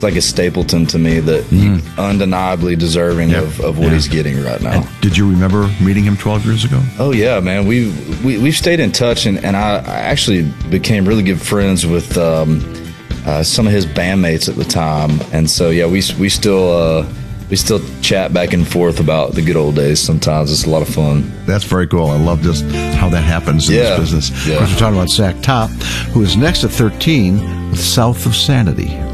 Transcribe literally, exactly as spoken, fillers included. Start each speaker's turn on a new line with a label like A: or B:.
A: like a Stapleton to me that mm. undeniably deserving yep. of, of what yeah. he's getting right now.
B: And did you remember meeting him twelve years ago?
A: Oh yeah, man. We we we've stayed in touch, and, and I, I actually became really good friends with um, uh, some of his bandmates at the time, and so yeah, we we still uh, we still chat back and forth about the good old days. Sometimes it's a lot of fun.
B: That's very cool. I love just how that happens in
A: yeah.
B: this business.
A: Yeah.
B: Of course, we're talking about Zach Top, who is next at thirteen with South of Sanity.